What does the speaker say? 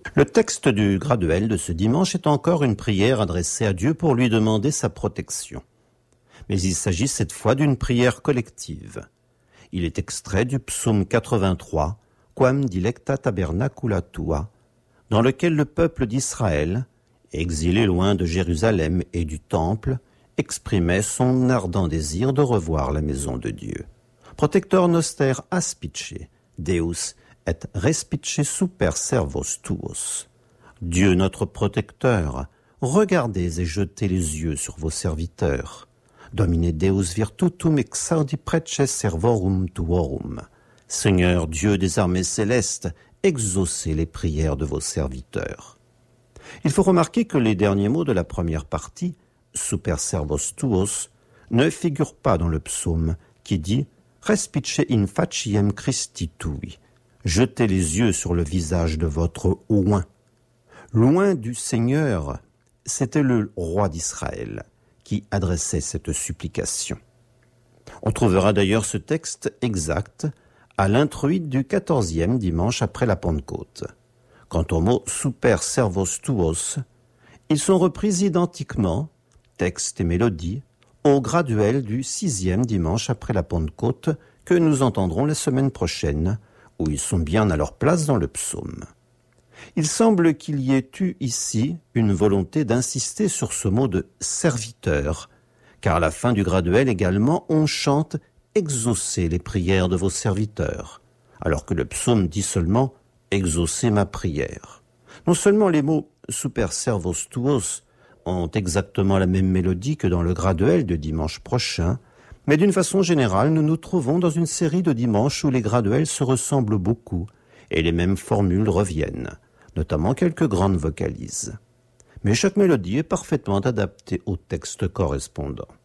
Le texte du graduel de ce dimanche est encore une prière adressée à Dieu pour lui demander sa protection. Mais il s'agit cette fois d'une prière collective. Il est extrait du psaume 83, Quam dilecta tabernacula tua, dans lequel le peuple d'Israël, exilé loin de Jérusalem et du temple, exprimait son ardent désir de revoir la maison de Dieu. Protector noster aspice, Deus et respice super servos tuos. Dieu notre protecteur, regardez et jetez les yeux sur vos serviteurs. Domine Deus virtutum exaudi prece servorum tuorum. Seigneur Dieu des armées célestes, exaucez les prières de vos serviteurs. Il faut remarquer que les derniers mots de la première partie, super servos tuos, ne figurent pas dans le psaume qui dit respice in faciem Christi tui. Jetez les yeux sur le visage de votre oint. Loin du Seigneur, c'était le roi d'Israël qui adressait cette supplication. On trouvera d'ailleurs ce texte exact à l'introïde du 14e dimanche après la Pentecôte. Quant au mot super servos tuos, ils sont repris identiquement, texte et mélodie, au graduel du 6e dimanche après la Pentecôte que nous entendrons la semaine prochaine, où ils sont bien à leur place dans le psaume. Il semble qu'il y ait eu ici une volonté d'insister sur ce mot de serviteur, car à la fin du graduel également on chante « Exaucez les prières de vos serviteurs », alors que le psaume dit seulement « Exaucez ma prière ». Non seulement les mots « super servos tuos » ont exactement la même mélodie que dans le graduel de dimanche prochain, mais d'une façon générale, nous nous trouvons dans une série de dimanches où les graduels se ressemblent beaucoup et les mêmes formules reviennent, notamment quelques grandes vocalises. Mais chaque mélodie est parfaitement adaptée au texte correspondant.